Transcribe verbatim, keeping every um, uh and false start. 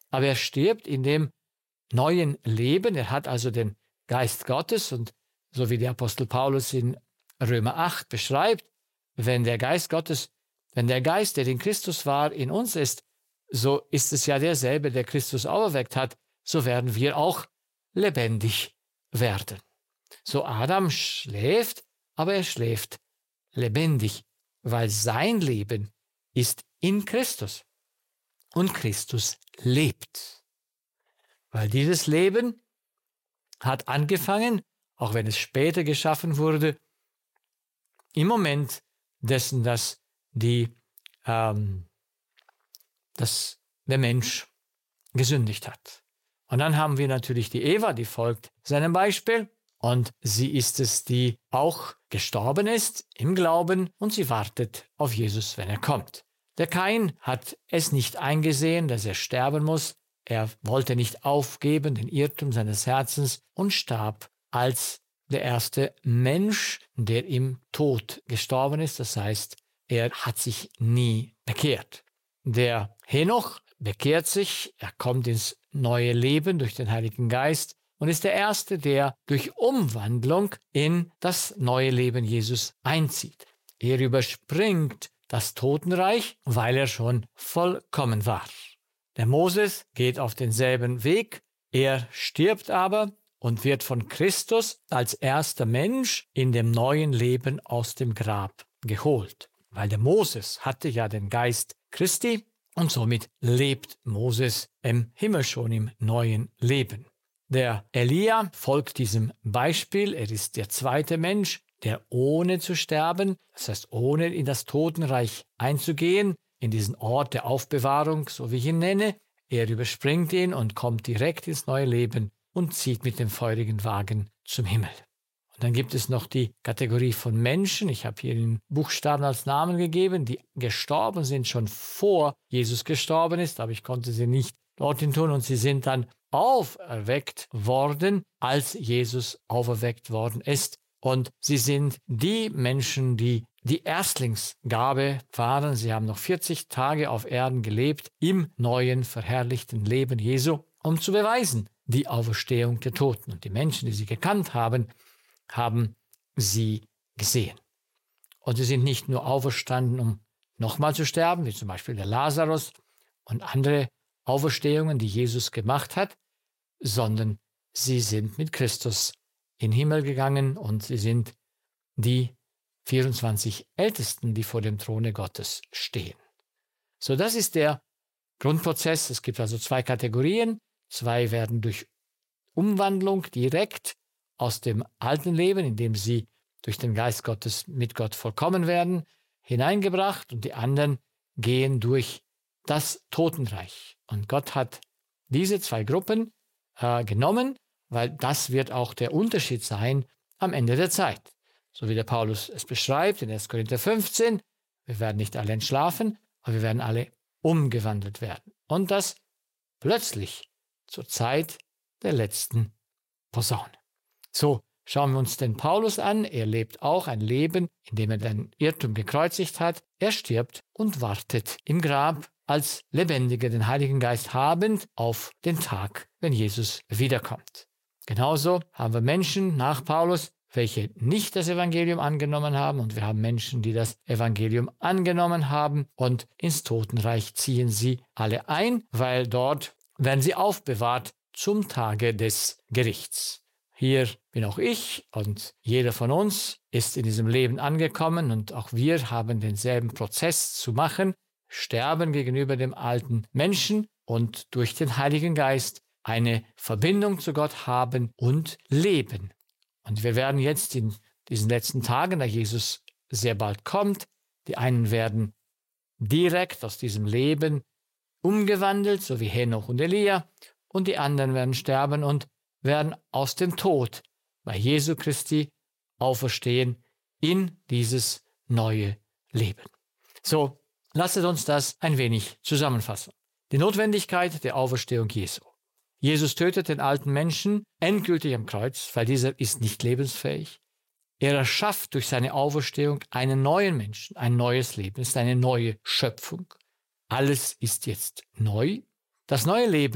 aber er stirbt in dem neuen Leben. Er hat also den Geist Gottes und so wie der Apostel Paulus in Römer acht beschreibt, wenn der Geist Gottes, wenn der Geist, der in Christus war, in uns ist, so ist es ja derselbe, der Christus auferweckt hat, so werden wir auch lebendig werden. So Adam schläft, aber er schläft lebendig, weil sein Leben ist in Christus und Christus lebt. Weil dieses Leben hat angefangen, auch wenn es später geschaffen wurde, im Moment dessen, dass, die, ähm, dass der Mensch gesündigt hat. Und dann haben wir natürlich die Eva, die folgt seinem Beispiel. Und sie ist es, die auch gestorben ist im Glauben und sie wartet auf Jesus, wenn er kommt. Der Kain hat es nicht eingesehen, dass er sterben muss. Er wollte nicht aufgeben, den Irrtum seines Herzens, und starb als der erste Mensch, der im Tod gestorben ist. Das heißt, er hat sich nie bekehrt. Der Henoch bekehrt sich, er kommt ins neue Leben durch den Heiligen Geist und ist der Erste, der durch Umwandlung in das neue Leben Jesus einzieht. Er überspringt das Totenreich, weil er schon vollkommen war. Der Moses geht auf denselben Weg, er stirbt aber und wird von Christus als erster Mensch in dem neuen Leben aus dem Grab geholt. Weil der Moses hatte ja den Geist Christi und somit lebt Moses im Himmel schon im neuen Leben. Der Elia folgt diesem Beispiel. Er ist der zweite Mensch, der ohne zu sterben, das heißt ohne in das Totenreich einzugehen, in diesen Ort der Aufbewahrung, so wie ich ihn nenne, er überspringt ihn und kommt direkt ins neue Leben und zieht mit dem feurigen Wagen zum Himmel. Und dann gibt es noch die Kategorie von Menschen, ich habe hier den Buchstaben als Namen gegeben, die gestorben sind, schon vor Jesus gestorben ist, aber ich konnte sie nicht dorthin tun und sie sind dann auferweckt worden, als Jesus auferweckt worden ist. Und sie sind die Menschen, die die Erstlingsgabe waren. Sie haben noch vierzig Tage auf Erden gelebt, im neuen, verherrlichten Leben Jesu, um zu beweisen, die Auferstehung der Toten. Und die Menschen, die sie gekannt haben, haben sie gesehen. Und sie sind nicht nur auferstanden, um nochmal zu sterben, wie zum Beispiel der Lazarus und andere Auferstehungen, die Jesus gemacht hat, sondern sie sind mit Christus in den Himmel gegangen und sie sind die vierundzwanzig Ältesten, die vor dem Throne Gottes stehen. So, das ist der Grundprozess. Es gibt also zwei Kategorien. Zwei werden durch Umwandlung direkt aus dem alten Leben, indem sie durch den Geist Gottes mit Gott vollkommen werden, hineingebracht und die anderen gehen durch das Totenreich. Und Gott hat diese zwei Gruppen äh, genommen, weil das wird auch der Unterschied sein am Ende der Zeit. So wie der Paulus es beschreibt in erster Korinther fünfzehn, wir werden nicht alle entschlafen, aber wir werden alle umgewandelt werden. Und das plötzlich zur Zeit der letzten Posaune. So, schauen wir uns den Paulus an. Er lebt auch ein Leben, in dem er den Irrtum gekreuzigt hat. Er stirbt und wartet im Grab als Lebendiger, den Heiligen Geist habend, auf den Tag, wenn Jesus wiederkommt. Genauso haben wir Menschen nach Paulus, welche nicht das Evangelium angenommen haben, und wir haben Menschen, die das Evangelium angenommen haben, und ins Totenreich ziehen sie alle ein, weil dort werden sie aufbewahrt zum Tage des Gerichts. Hier bin auch ich und jeder von uns ist in diesem Leben angekommen und auch wir haben denselben Prozess zu machen, sterben gegenüber dem alten Menschen und durch den Heiligen Geist eine Verbindung zu Gott haben und leben. Und wir werden jetzt in diesen letzten Tagen, da Jesus sehr bald kommt, die einen werden direkt aus diesem Leben umgewandelt, so wie Henoch und Elia, und die anderen werden sterben und werden aus dem Tod bei Jesu Christi auferstehen in dieses neue Leben. So, lasset uns das ein wenig zusammenfassen. Die Notwendigkeit der Auferstehung Jesu. Jesus tötet den alten Menschen endgültig am Kreuz, weil dieser ist nicht lebensfähig. Er erschafft durch seine Auferstehung einen neuen Menschen, ein neues Leben. Es ist eine neue Schöpfung. Alles ist jetzt neu. Das neue Leben